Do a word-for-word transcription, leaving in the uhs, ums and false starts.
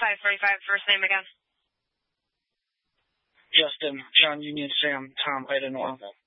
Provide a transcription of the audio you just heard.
five forty-five, first name again. Justin, John Union Sam, Tom Ida North.